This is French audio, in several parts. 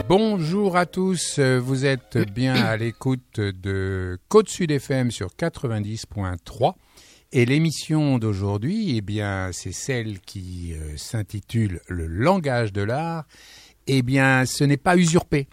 Bonjour à tous, vous êtes bien à l'écoute de Côte Sud FM sur 90.3 et l'émission d'aujourd'hui, eh bien, c'est celle qui s'intitule « Le langage de l'art ». Eh bien, ce n'est pas usurpé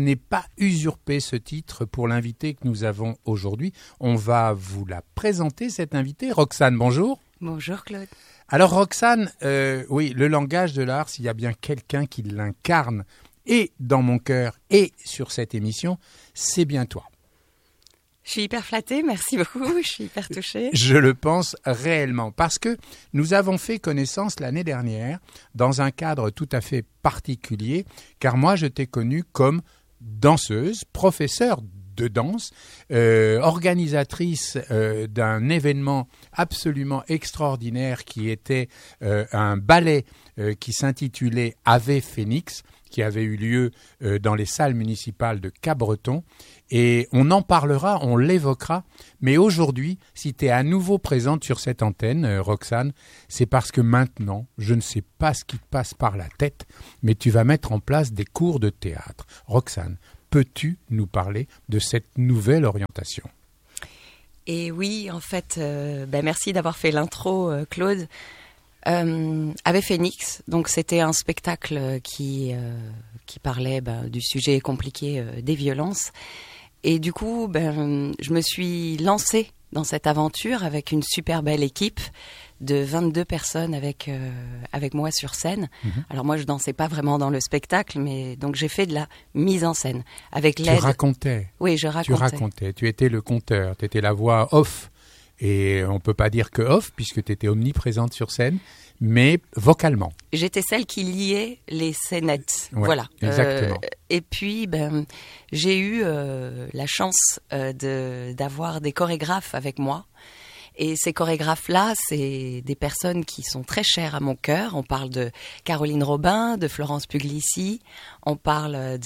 ce titre pour l'invité que nous avons aujourd'hui. On va vous la présenter, cette invitée. Roxane, bonjour. Bonjour Claude. Alors Roxane, oui, le langage de l'art, s'il y a bien quelqu'un qui l'incarne et dans mon cœur et sur cette émission, c'est bien toi. Je suis hyper flattée, merci beaucoup, je suis hyper touchée. Je le pense réellement, parce que nous avons fait connaissance l'année dernière dans un cadre tout à fait particulier, car moi je t'ai connue comme danseuse, professeure de danse, organisatrice d'un événement absolument extraordinaire qui était un ballet qui s'intitulait Ave Phoenix, qui avait eu lieu dans les salles municipales de Cabreton. Et on en parlera, on l'évoquera. Mais aujourd'hui, si tu es à nouveau présente sur cette antenne, Roxane, c'est parce que maintenant, je ne sais pas ce qui te passe par la tête, mais tu vas mettre en place des cours de théâtre. Roxane, peux-tu nous parler de cette nouvelle orientation ? Et oui, en fait, merci d'avoir fait l'intro, Claude. Ave Phoenix, donc c'était un spectacle qui parlait du sujet compliqué des violences. Et du coup, je me suis lancée dans cette aventure avec une super belle équipe de 22 personnes avec moi sur scène. Alors moi, je dansais pas vraiment dans le spectacle, mais donc j'ai fait de la mise en scène avec l'aide. Tu racontais. Oui, je racontais. Tu racontais. Tu étais le conteur. Tu étais la voix off. Et on ne peut pas dire que off, puisque tu étais omniprésente sur scène, mais vocalement. J'étais celle qui liait les scénettes. Ouais, voilà. Exactement. Et puis, j'ai eu la chance d'avoir des chorégraphes avec moi. Et ces chorégraphes-là, c'est des personnes qui sont très chères à mon cœur. On parle de Caroline Robin, de Florence Puglisi, on parle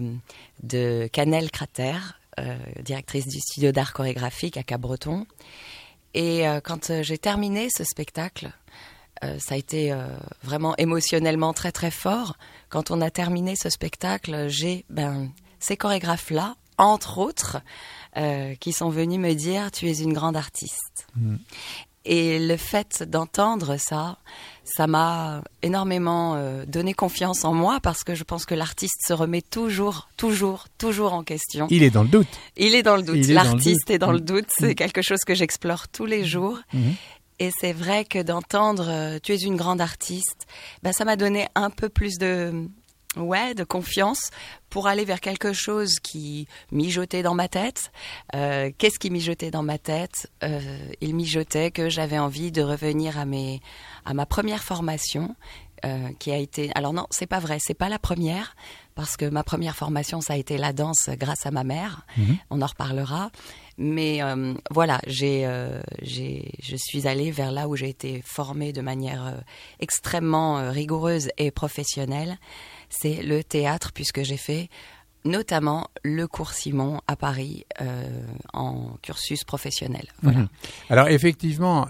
de Canel Crater, directrice du studio d'art chorégraphique à Cabreton. Et quand j'ai terminé ce spectacle, ça a été vraiment émotionnellement très très fort. Quand on a terminé ce spectacle, j'ai ces chorégraphes-là, entre autres, qui sont venus me dire « Tu es une grande artiste ». Et le fait d'entendre ça m'a énormément donné confiance en moi, parce que je pense que l'artiste se remet toujours en question. Il est dans le doute. Il est dans le doute. L'artiste est dans le doute. C'est quelque chose que j'explore tous les jours. Et c'est vrai que d'entendre « Tu es une grande artiste », ça m'a donné un peu plus de confiance pour aller vers quelque chose qui mijotait dans ma tête. Qu'est-ce qui mijotait dans ma tête ? Il mijotait que j'avais envie de revenir à ma première formation, qui a été... Alors non, c'est pas vrai, c'est pas la première, parce que ma première formation, ça a été la danse grâce à ma mère. On en reparlera. Mais voilà, je suis allée vers là où j'ai été formée de manière extrêmement rigoureuse et professionnelle. C'est le théâtre, puisque j'ai fait notamment le cours Simon à Paris en cursus professionnel. Voilà. Alors effectivement,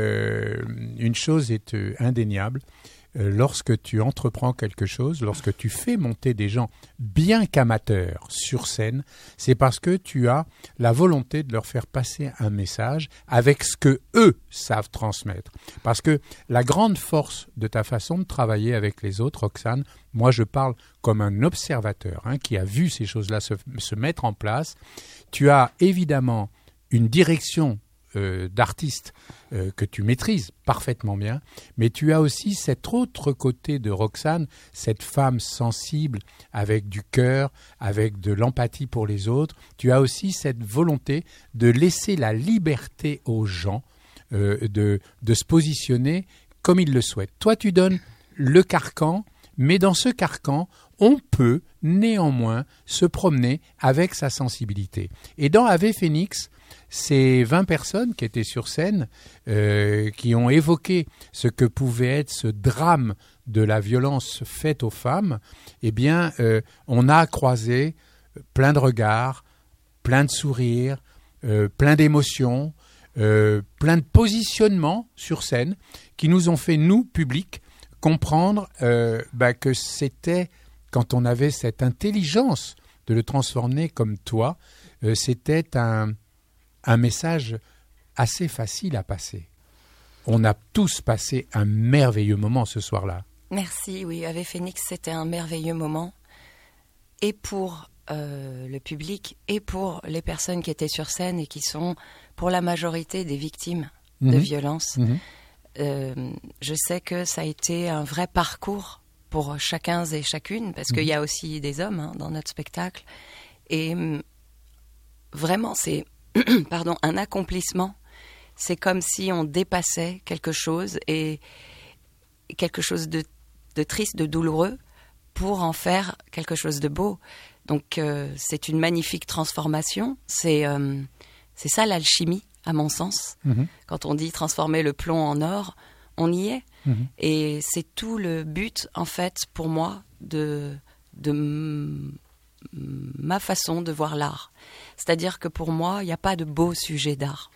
une chose est indéniable. Lorsque tu entreprends quelque chose, lorsque tu fais monter des gens bien qu'amateurs sur scène, c'est parce que tu as la volonté de leur faire passer un message avec ce que eux savent transmettre. Parce que la grande force de ta façon de travailler avec les autres, Roxane, moi je parle comme un observateur qui a vu ces choses-là se mettre en place. Tu as évidemment une direction d'artiste que tu maîtrises parfaitement bien, mais tu as aussi cet autre côté de Roxane, cette femme sensible avec du cœur, avec de l'empathie pour les autres. Tu as aussi cette volonté de laisser la liberté aux gens de se positionner comme ils le souhaitent. Toi, tu donnes le carcan, mais dans ce carcan, on peut néanmoins se promener avec sa sensibilité. Et dans Ave Phoenix, ces 20 personnes qui étaient sur scène, qui ont évoqué ce que pouvait être ce drame de la violence faite aux femmes, eh bien, on a croisé plein de regards, plein de sourires, plein d'émotions, plein de positionnements sur scène qui nous ont fait, nous, public, comprendre que c'était quand on avait cette intelligence de le transformer comme toi, c'était un message assez facile à passer. On a tous passé un merveilleux moment ce soir-là. Merci, oui. Ave Phoenix, c'était un merveilleux moment. Et pour le public, et pour les personnes qui étaient sur scène et qui sont, pour la majorité, des victimes de violences. Je sais que ça a été un vrai parcours pour chacun et chacune, parce qu'il y a aussi des hommes dans notre spectacle. Et vraiment, c'est un accomplissement. C'est comme si on dépassait quelque chose, et quelque chose de triste, de douloureux, pour en faire quelque chose de beau. Donc c'est une magnifique transformation. C'est ça l'alchimie, à mon sens. Quand on dit transformer le plomb en or, on y est. Et c'est tout le but, en fait, pour moi, de ma façon de voir l'art. C'est-à-dire que pour moi, il n'y a pas de beau sujet d'art.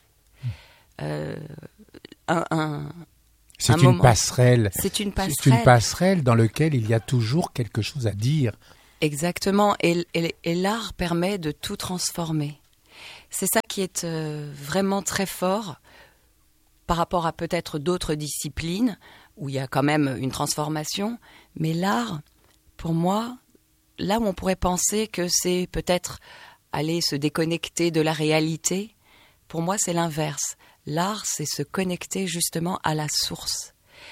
C'est une passerelle. C'est une passerelle dans laquelle il y a toujours quelque chose à dire. Exactement. Et l'art permet de tout transformer. C'est ça qui est vraiment très fort par rapport à peut-être d'autres disciplines où il y a quand même une transformation. Mais l'art, pour moi, là où on pourrait penser que c'est peut-être aller se déconnecter de la réalité, pour moi, c'est l'inverse. L'art, c'est se connecter justement à la source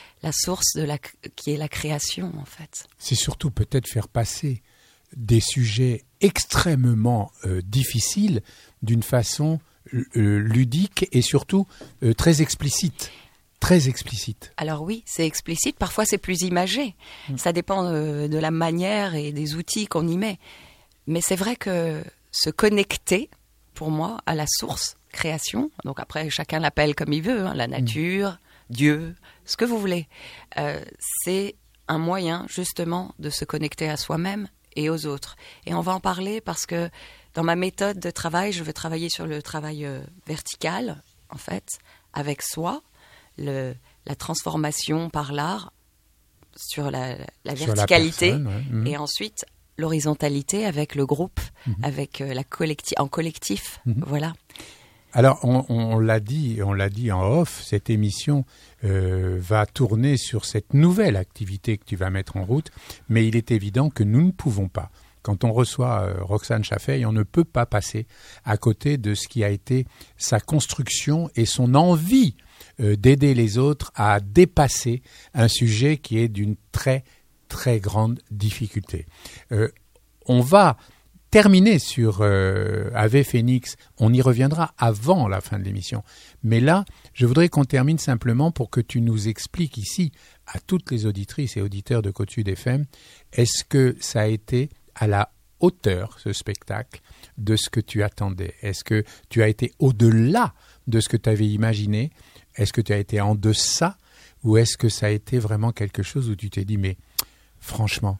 qui est la création, en fait. C'est surtout peut-être faire passer des sujets extrêmement difficiles d'une façon ludique et surtout très explicite. Très explicite. Alors oui, c'est explicite, parfois c'est plus imagé. Ça dépend de la manière et des outils qu'on y met. Mais c'est vrai que se connecter, pour moi, à la source, création, donc après chacun l'appelle comme il veut, la nature, Dieu, ce que vous voulez, c'est un moyen justement de se connecter à soi-même et aux autres. Et on va en parler parce que dans ma méthode de travail, je veux travailler sur le travail vertical, en fait, avec soi, la transformation par l'art sur la verticalité, sur la personne, et ensuite l'horizontalité avec le groupe, avec en collectif, voilà. Alors, on l'a dit en off, cette émission va tourner sur cette nouvelle activité que tu vas mettre en route, mais il est évident que nous ne pouvons pas. Quand on reçoit Roxane Chaffey, on ne peut pas passer à côté de ce qui a été sa construction et son envie d'aider les autres à dépasser un sujet qui est d'une très, très grande difficulté. On va terminer sur Ave Phoenix, on y reviendra avant la fin de l'émission. Mais là, je voudrais qu'on termine simplement pour que tu nous expliques ici, à toutes les auditrices et auditeurs de Côte Sud FM, est-ce que ça a été à la hauteur, ce spectacle, de ce que tu attendais? Est-ce que tu as été au-delà de ce que tu avais imaginé? Est-ce que tu as été en deçà? Ou est-ce que ça a été vraiment quelque chose où tu t'es dit, mais franchement,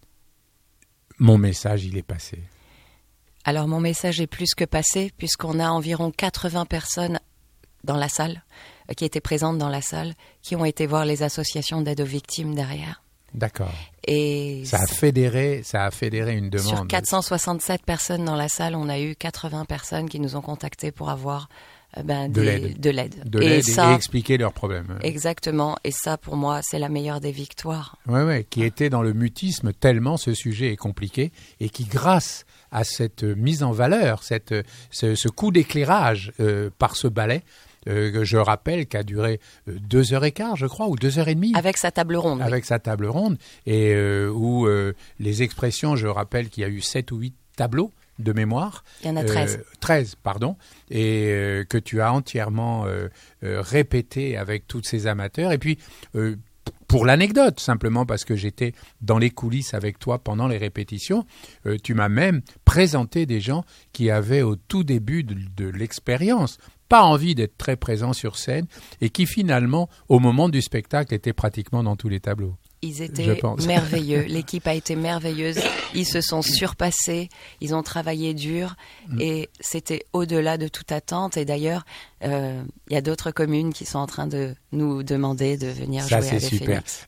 mon message, il est passé? Alors, mon message est plus que passé, puisqu'on a environ 80 personnes dans la salle, qui étaient présentes dans la salle, qui ont été voir les associations d'aide aux victimes derrière. D'accord. Et ça a fédéré une demande. Sur 467 personnes dans la salle, on a eu 80 personnes qui nous ont contactés pour avoir de l'aide. Et expliquer leurs problèmes. Exactement. Et ça, pour moi, c'est la meilleure des victoires. Oui, qui était dans le mutisme tellement ce sujet est compliqué et qui, grâce à cette mise en valeur, ce coup d'éclairage par ce ballet, je rappelle, qui a duré 2h15, je crois, ou 2h30. Avec sa table ronde. Avec sa table ronde, et où les expressions, je rappelle qu'il y a eu 7 ou 8 tableaux de mémoire. Il y en a 13. 13, pardon, et que tu as entièrement répété avec tous ces amateurs. Et puis, pour l'anecdote, simplement parce que j'étais dans les coulisses avec toi pendant les répétitions, tu m'as même présenté des gens qui avaient au tout début de l'expérience pas envie d'être très présents sur scène et qui finalement, au moment du spectacle, étaient pratiquement dans tous les tableaux. Ils étaient merveilleux. L'équipe a été merveilleuse. Ils se sont surpassés. Ils ont travaillé dur. Et c'était au-delà de toute attente. Et d'ailleurs, il y a d'autres communes qui sont en train de nous demander de venir jouer avec Phoenix.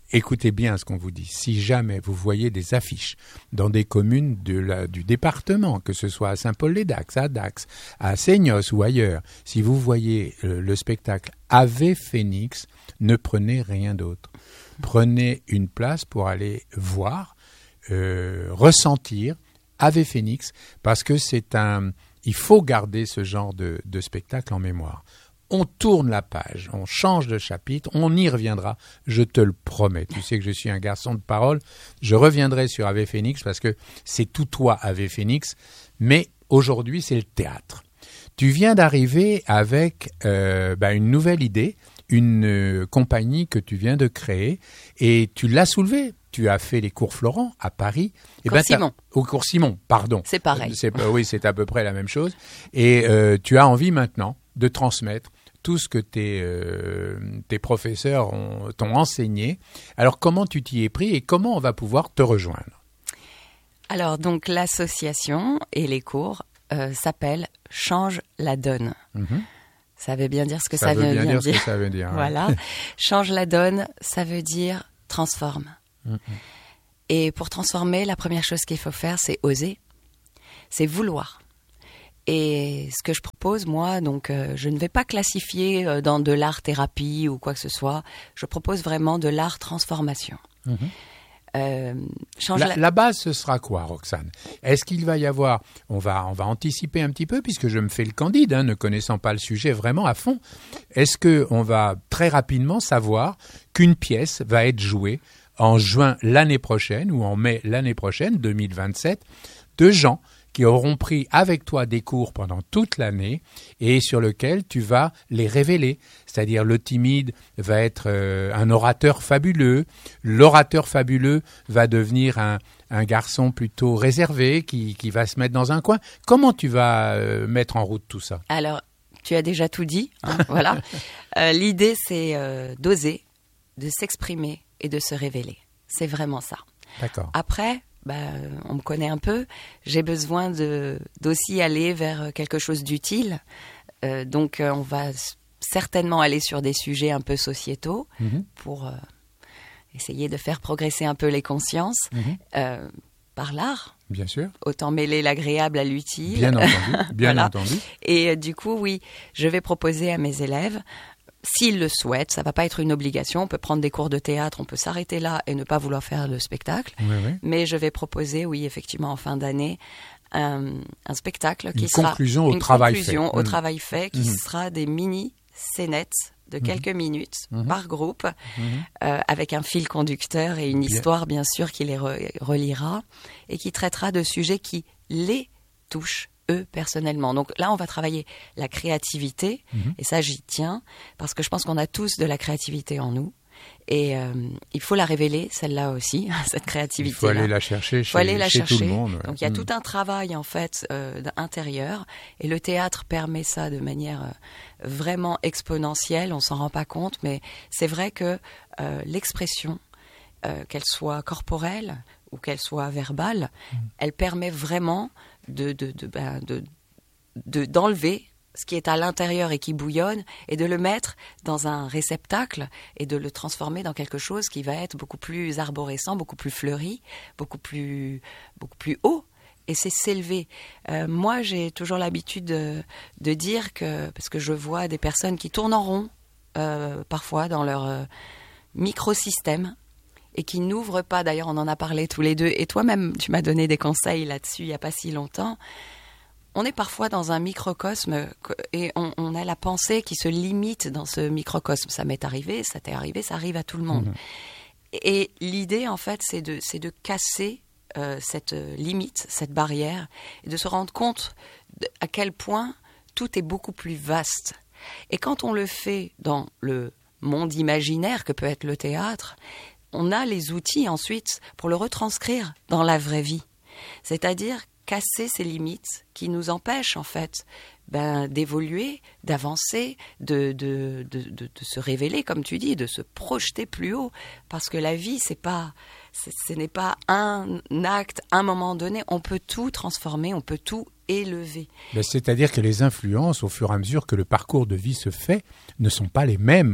écoutez bien ce qu'on vous dit. Si jamais vous voyez des affiches dans des communes du département, que ce soit à Saint-Paul-les-Dax, à Dax, à Seignos ou ailleurs, si vous voyez le spectacle Ave Phoenix, ne prenez rien d'autre. Prenez une place pour aller voir, ressentir Ave Phoenix, parce que il faut garder ce genre de spectacle en mémoire. On tourne la page, on change de chapitre, on y reviendra, je te le promets. Tu sais que je suis un garçon de parole, je reviendrai sur Ave Phoenix parce que c'est tout toi Ave Phoenix, mais aujourd'hui c'est le théâtre. Tu viens d'arriver avec une nouvelle idée, une compagnie que tu viens de créer et tu l'as soulevée. Tu as fait les cours Florent à Paris. Simon. Au cours Simon, pardon. C'est pareil. Oui, c'est à peu près la même chose. Et tu as envie maintenant de transmettre tout ce que tes professeurs t'ont enseigné. Alors, comment tu t'y es pris et comment on va pouvoir te rejoindre? Alors, donc, l'association et les cours s'appellent Change la donne. Mm-hmm. Ça veut bien dire ce que ça veut bien dire. Ce que ça veut dire. Voilà. Change la donne, ça veut dire transforme. Mm-hmm. Et pour transformer, la première chose qu'il faut faire, c'est oser. C'est vouloir. Et ce que je propose, moi, donc, je ne vais pas classifier dans de l'art-thérapie ou quoi que ce soit. Je propose vraiment de l'art-transformation. La base, ce sera quoi, Roxane? Est-ce qu'il va y avoir... On va anticiper un petit peu, puisque je me fais le candide, ne connaissant pas le sujet vraiment à fond. Est-ce qu'on va très rapidement savoir qu'une pièce va être jouée en juin l'année prochaine, ou en mai l'année prochaine, 2027, de gens qui auront pris avec toi des cours pendant toute l'année et sur lequel tu vas les révéler. C'est-à-dire le timide va être un orateur fabuleux, l'orateur fabuleux va devenir un garçon plutôt réservé qui va se mettre dans un coin. Comment tu vas mettre en route tout ça? Alors, tu as déjà tout dit, voilà. L'idée, c'est d'oser, de s'exprimer et de se révéler. C'est vraiment ça. D'accord. Après... on me connaît un peu, j'ai besoin d'aussi aller vers quelque chose d'utile. Donc, on va certainement aller sur des sujets un peu sociétaux pour essayer de faire progresser un peu les consciences par l'art. Bien sûr. Autant mêler l'agréable à l'utile. Bien entendu, bien voilà. entendu. Et du coup, oui, je vais proposer à mes élèves, s'ils le souhaitent, ça ne va pas être une obligation, on peut prendre des cours de théâtre, on peut s'arrêter là et ne pas vouloir faire le spectacle, oui. Mais je vais proposer, oui, effectivement, en fin d'année, un spectacle qui sera... Une conclusion au travail fait, qui sera des mini-scénettes de quelques minutes par groupe, avec un fil conducteur et une histoire, bien sûr, qui les reliera et qui traitera de sujets qui les touchent eux personnellement. Donc là, on va travailler la créativité, et ça, j'y tiens, parce que je pense qu'on a tous de la créativité en nous, et il faut la révéler, celle-là aussi, cette créativité. Il faut aller la chercher chez tout le monde. Ouais. Donc il y a tout un travail, en fait, intérieur, et le théâtre permet ça de manière vraiment exponentielle, on s'en rend pas compte, mais c'est vrai que l'expression, qu'elle soit corporelle ou qu'elle soit verbale, elle permet vraiment d'enlever ce qui est à l'intérieur et qui bouillonne et de le mettre dans un réceptacle et de le transformer dans quelque chose qui va être beaucoup plus arborescent, beaucoup plus fleuri, beaucoup plus haut. Et c'est s'élever. Moi, j'ai toujours l'habitude de dire que, parce que je vois des personnes qui tournent en rond parfois dans leur microsystème, et qui n'ouvrent pas, d'ailleurs on en a parlé tous les deux, et toi-même tu m'as donné des conseils là-dessus il n'y a pas si longtemps. On est parfois dans un microcosme et on a la pensée qui se limite dans ce microcosme. Ça m'est arrivé, ça t'est arrivé, ça arrive à tout le monde. Et l'idée en fait c'est de casser cette limite, cette barrière, et de se rendre compte à quel point tout est beaucoup plus vaste. Et quand on le fait dans le monde imaginaire que peut être le théâtre, on a les outils ensuite pour le retranscrire dans la vraie vie. C'est-à-dire casser ces limites qui nous empêchent en fait d'évoluer, d'avancer, de se révéler, comme tu dis, de se projeter plus haut. Parce que la vie, ce n'est pas un acte, un moment donné. On peut tout transformer, on peut tout élever. C'est-à-dire que les influences, au fur et à mesure que le parcours de vie se fait, ne sont pas les mêmes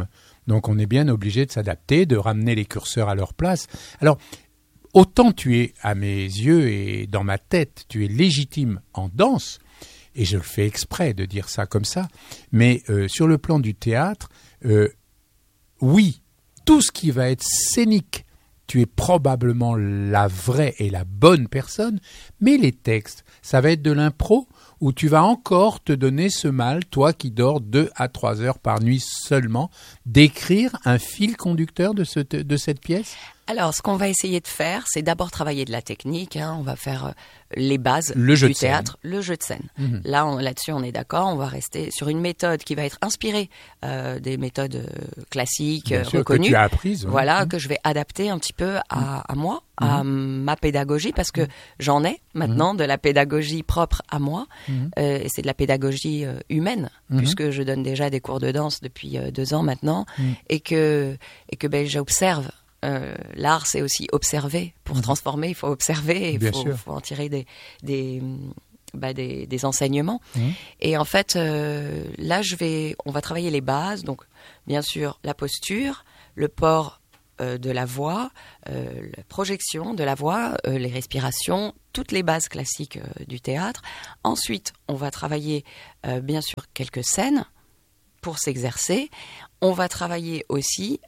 Donc on est bien obligé de s'adapter, de ramener les curseurs à leur place. Alors, autant tu es, à mes yeux et dans ma tête, tu es légitime en danse, et je le fais exprès de dire ça comme ça, mais sur le plan du théâtre, oui, tout ce qui va être scénique, tu es probablement la vraie et la bonne personne, mais les textes, ça va être de l'impro où tu vas encore te donner ce mal, toi qui dors 2 à 3 heures par nuit seulement, d'écrire un fil conducteur de cette pièce ? Alors, ce qu'on va essayer de faire, c'est d'abord travailler de la technique. On va faire les bases du théâtre, le jeu de scène. Mmh. Là-dessus, on est d'accord. On va rester sur une méthode qui va être inspirée des méthodes classiques reconnues. Que tu as apprises. Voilà, que je vais adapter un petit peu à moi, à ma pédagogie, parce que j'en ai maintenant de la pédagogie propre à moi. Et c'est de la pédagogie humaine, puisque je donne déjà des cours de danse depuis 2 ans maintenant, et que j'observe. L'art, c'est aussi observer. Pour transformer, il faut observer, il faut en tirer des enseignements. Et en fait, là, on va travailler les bases. Donc, bien sûr, la posture, le port de la voix, la projection de la voix, les respirations, toutes les bases classiques du théâtre. Ensuite, on va travailler, bien sûr, quelques scènes pour s'exercer. On va travailler aussi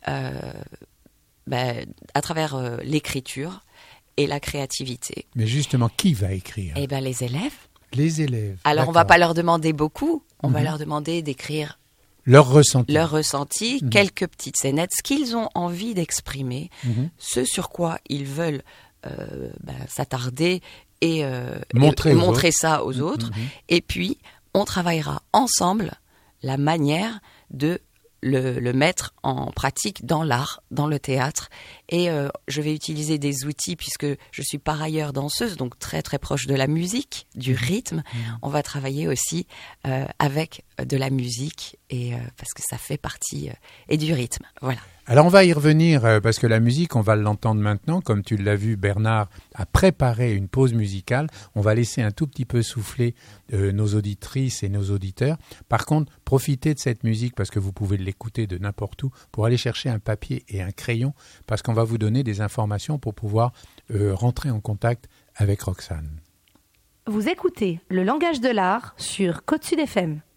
à travers l'écriture et la créativité. Mais justement, qui va écrire ? Eh bien, les élèves. Les élèves. Alors, on ne va pas leur demander beaucoup. On va leur demander d'écrire leur ressenti. Quelques petites scénettes, ce qu'ils ont envie d'exprimer, ce sur quoi ils veulent s'attarder et montrer ça aux autres. Et puis, on travaillera ensemble la manière de le mettre en pratique dans l'art, dans le théâtre. Et je vais utiliser des outils, puisque je suis par ailleurs danseuse, donc très très proche de la musique, du rythme. On va travailler aussi avec de la musique, et parce que ça fait partie et du rythme. Voilà. Alors on va y revenir, parce que la musique, on va l'entendre maintenant. Comme tu l'as vu, Bernard a préparé une pause musicale. On va laisser un tout petit peu souffler nos auditrices et nos auditeurs. Par contre, profitez de cette musique, parce que vous pouvez l'écouter de n'importe où, pour aller chercher un papier et un crayon, parce qu'on va vous donner des informations pour pouvoir rentrer en contact avec Roxane. Vous écoutez Le Langage de l'Art sur Côte Sud FM.